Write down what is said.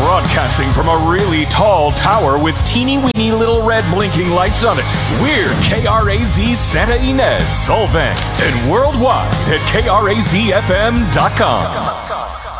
Broadcasting from a really tall tower with teeny-weeny little red blinking lights on it. We're KRAZ Santa Ynez, Solvang, and worldwide at KRAZFM.com.